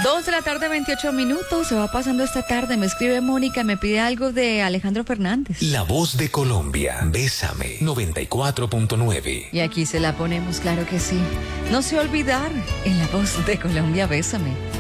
2:28 se va pasando esta tarde. Me escribe Mónica y me pide algo de Alejandro Fernández. La Voz de Colombia, Bésame, 94.9. Y aquí se la ponemos, claro que sí. No sé olvidar, en La Voz de Colombia, Bésame.